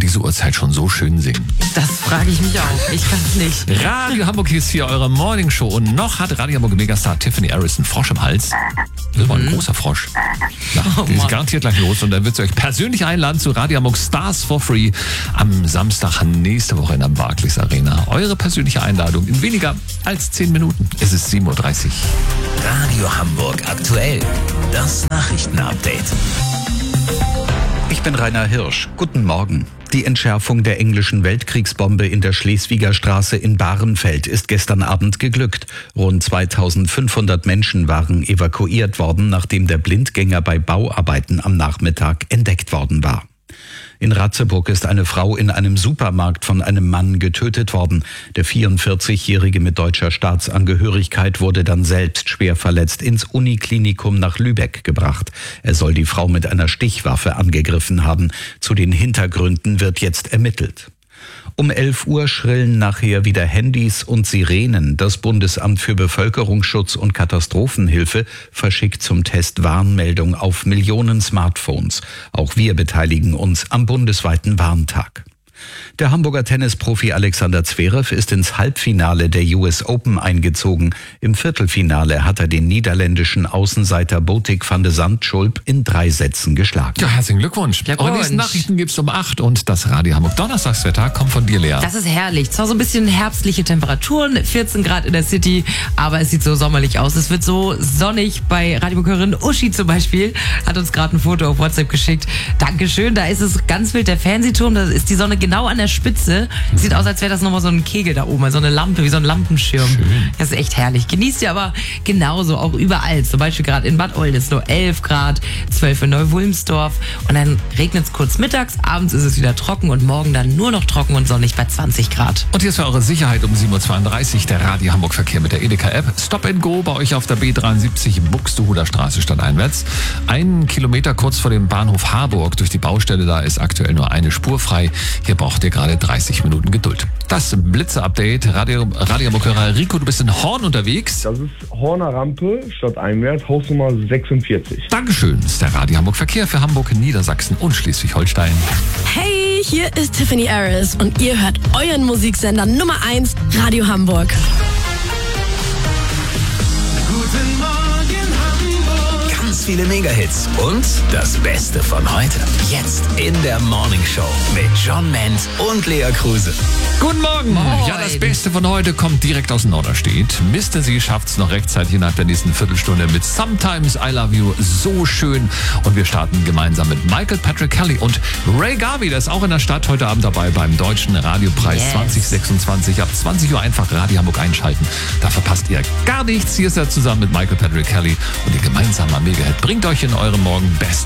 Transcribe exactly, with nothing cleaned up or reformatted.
diese Uhrzeit schon so schön singen? Das frage ich mich auch. Ich kann es nicht. Radio Hamburg ist hier eure Morning Show und noch hat Radio Hamburg Megastar Tiffany Harris einen Frosch im Hals. Das war ein mhm. großer Frosch. Ja, oh, die ist garantiert gleich los und dann wird sie euch persönlich einladen zu Radio Hamburg Stars for Free am Samstag nächste Woche in der Barclays Arena. Eure persönliche Einladung in weniger als zehn Minuten. Es ist sieben Uhr dreißig. Radio Hamburg aktuell. Das Nachrichtenupdate. Ich bin Rainer Hirsch. Guten Morgen. Die Entschärfung der englischen Weltkriegsbombe in der Schleswiger Straße in Bahrenfeld ist gestern Abend geglückt. Rund zweitausendfünfhundert Menschen waren evakuiert worden, nachdem der Blindgänger bei Bauarbeiten am Nachmittag entdeckt worden war. In Ratzeburg ist eine Frau in einem Supermarkt von einem Mann getötet worden. Der vierundvierzigjährige mit deutscher Staatsangehörigkeit wurde dann selbst schwer verletzt ins Uniklinikum nach Lübeck gebracht. Er soll die Frau mit einer Stichwaffe angegriffen haben. Zu den Hintergründen wird jetzt ermittelt. Um elf Uhr schrillen nachher wieder Handys und Sirenen. Das Bundesamt für Bevölkerungsschutz und Katastrophenhilfe verschickt zum Test Warnmeldung auf Millionen Smartphones. Auch wir beteiligen uns am bundesweiten Warntag. Der Hamburger Tennisprofi Alexander Zverev ist ins Halbfinale der U S Open eingezogen. Im Viertelfinale hat er den niederländischen Außenseiter Botic van de Zandschulp in drei Sätzen geschlagen. Ja, herzlichen Glückwunsch. Glückwunsch. Eure nächsten Nachrichten gibt's um acht und das Radio Hamburg Donnerstagswetter kommt von dir, Lea. Das ist herrlich. Zwar so ein bisschen herbstliche Temperaturen, vierzehn Grad in der City, aber es sieht so sommerlich aus. Es wird so sonnig. Bei Radiohörerin Uschi zum Beispiel hat uns gerade ein Foto auf WhatsApp geschickt. Dankeschön, da ist es ganz wild, der Fernsehturm, da ist die Sonne genau an der Spitze. Sieht aus, als wäre das nochmal so ein Kegel da oben, so eine Lampe, wie so ein Lampenschirm. Schön. Das ist echt herrlich. Genießt ihr aber genauso, auch überall. Zum Beispiel gerade in Bad Oldesloe nur elf Grad, zwölf in Neu-Wulmsdorf. Und dann regnet es kurz mittags, abends ist es wieder trocken und morgen dann nur noch trocken und sonnig bei zwanzig Grad. Und hier ist für eure Sicherheit um sieben Uhr zweiunddreißig der Radio Hamburg Verkehr mit der Edeka-App. Stop and Go bei euch auf der B dreiundsiebzig Buxtehuder Straße stadteinwärts. Einen Kilometer kurz vor dem Bahnhof Harburg durch die Baustelle, da ist aktuell nur eine Spur frei. Hier braucht ihr gerade dreißig Minuten Geduld. Das Blitze-Update. Radio, Radio Hamburg-Hörer Rico, du bist in Horn unterwegs. Das ist Horner Rampe, stadteinwärts, Hausnummer sechsundvierzig. Dankeschön. Das ist der Radio Hamburg Verkehr für Hamburg, Niedersachsen und Schleswig-Holstein. Hey, hier ist Tiffany Harris und ihr hört euren Musiksender Nummer eins, Radio Hamburg. Guten Morgen Hamburg. Ganz viele Megahits und das Beste von heute. Jetzt in der Morning Show mit John Menz und Lea Kruse. Guten Morgen. Moin. Ja, das Beste von heute kommt direkt aus Norderstedt. Mister Sie schafft's noch rechtzeitig innerhalb der nächsten Viertelstunde mit Sometimes I Love You. So schön. Und wir starten gemeinsam mit Michael Patrick Kelly und Ray Garvey. Der ist auch in der Stadt heute Abend dabei beim Deutschen Radiopreis Yes. zwanzig sechsundzwanzig. Ab zwanzig Uhr einfach Radio Hamburg einschalten. Da verpasst ihr gar nichts. Hier ist er zusammen mit Michael Patrick Kelly und ihr gemeinsamer Mega-Hit bringt euch in eurem Morgen besten